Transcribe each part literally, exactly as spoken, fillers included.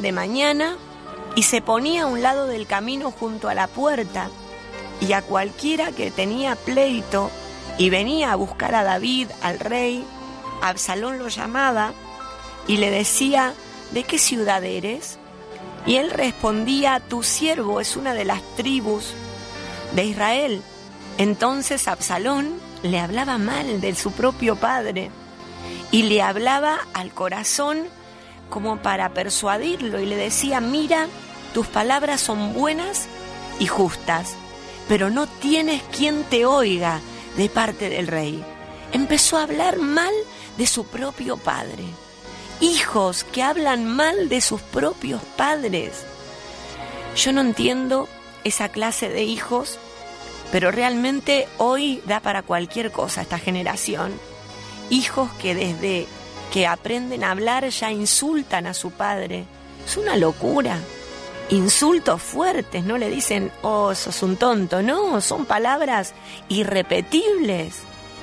de mañana y se ponía a un lado del camino junto a la puerta, y a cualquiera que tenía pleito y venía a buscar a David, al rey, Absalón lo llamaba y le decía: ¿de qué ciudad eres? Y él respondía: tu siervo es una de las tribus de Israel. Entonces Absalón le hablaba mal de su propio padre y le hablaba al corazón como para persuadirlo, y le decía: mira, tus palabras son buenas y justas, pero no tienes quien te oiga de parte del rey. Empezó a hablar mal de su propio padre. Hijos que hablan mal de sus propios padres. Yo no entiendo esa clase de hijos, pero realmente hoy da para cualquier cosa esta generación. Hijos que desde que aprenden a hablar ya insultan a su padre. Es una locura. Insultos fuertes, no le dicen: oh, sos un tonto. No, son palabras irrepetibles.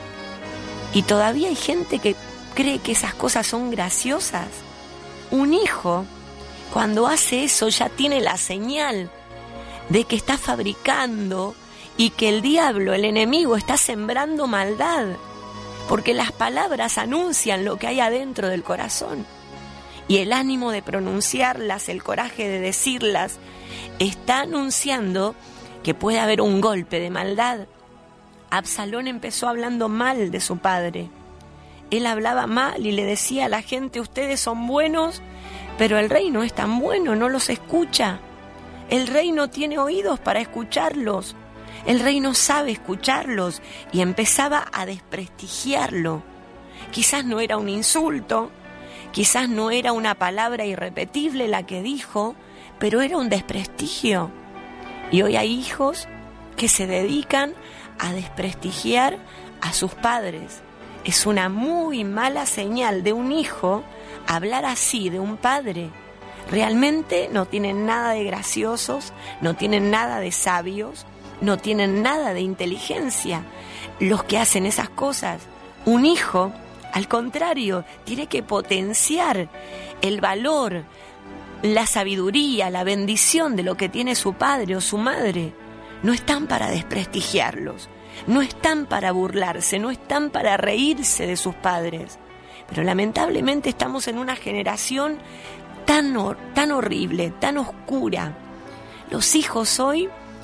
Y todavía hay gente que cree que esas cosas son graciosas. Un hijo, cuando hace eso, ya tiene la señal de que está fabricando y que el diablo, el enemigo, está sembrando maldad, porque las palabras anuncian lo que hay adentro del corazón, y el ánimo de pronunciarlas, el coraje de decirlas, está anunciando que puede haber un golpe de maldad. Absalón empezó hablando mal de su padre. Él hablaba mal y le decía a la gente: ustedes son buenos, pero el rey no es tan bueno, no los escucha. El rey no tiene oídos para escucharlos. El rey no sabe escucharlos. Y empezaba a desprestigiarlo. Quizás no era un insulto, quizás no era una palabra irrepetible la que dijo, pero era un desprestigio. Y hoy hay hijos que se dedican a desprestigiar a sus padres. Es una muy mala señal de un hijo hablar así de un padre. Realmente no tienen nada de graciosos, no tienen nada de sabios, no tienen nada de inteligencia los que hacen esas cosas. Un hijo, al contrario, tiene que potenciar el valor, la sabiduría, la bendición de lo que tiene su padre o su madre. No están para desprestigiarlos, no están para burlarse, no están para reírse de sus padres. Pero lamentablemente estamos en una generación tan, hor- tan horrible, tan oscura. Los hijos hoy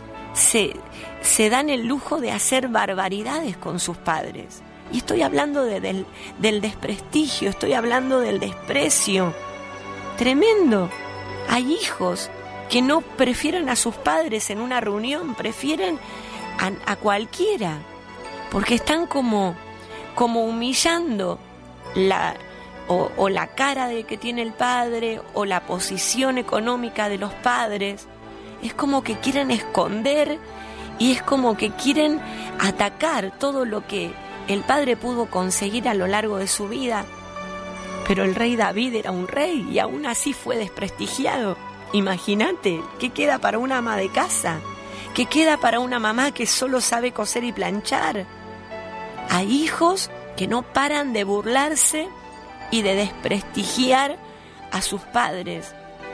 se, se dan el lujo de hacer barbaridades con sus padres. Y estoy hablando de, del, del desprestigio, estoy hablando del desprecio. Tremendo. Hay hijos que no prefieren a sus padres en una reunión, prefieren a, a cualquiera, porque están como, como humillando la, o, o la cara de que tiene el padre, o la posición económica de los padres. Es como que quieren esconder, y es como que quieren atacar todo lo que el padre pudo conseguir a lo largo de su vida. Pero el rey David era un rey y aún así fue desprestigiado. Imagínate, ¿qué queda para una ama de casa? ¿Qué queda para una mamá que solo sabe coser y planchar? Hay hijos que no paran de burlarse y de desprestigiar a sus padres.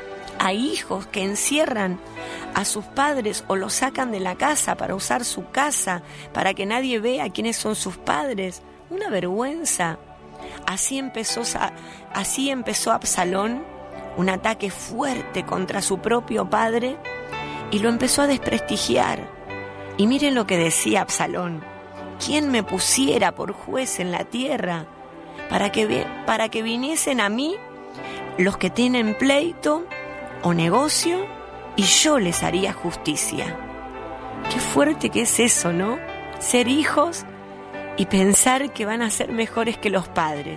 Hay hijos que encierran a sus padres o los sacan de la casa para usar su casa, para que nadie vea quiénes son sus padres. Una vergüenza. Así empezó, así empezó Absalón, un ataque fuerte contra su propio padre, y lo empezó a desprestigiar. Y miren lo que decía Absalón: ¿quién me pusiera por juez en la tierra para que, para que viniesen a mí los que tienen pleito o negocio, y yo les haría justicia? Qué fuerte que es eso, ¿no? Ser hijos y pensar que van a ser mejores que los padres.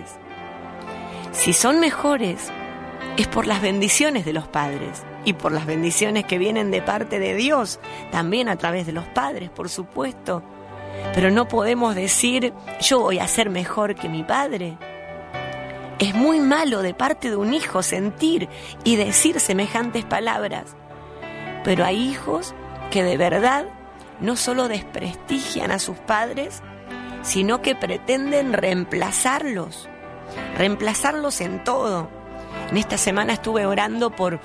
Si son mejores, es por las bendiciones de los padres y por las bendiciones que vienen de parte de Dios, también a través de los padres, por supuesto. Pero no podemos decir: yo voy a ser mejor que mi padre. Es muy malo de parte de un hijo sentir y decir semejantes palabras. Pero hay hijos que de verdad no solo desprestigian a sus padres, sino que pretenden reemplazarlos, reemplazarlos en todo. En esta semana estuve orando por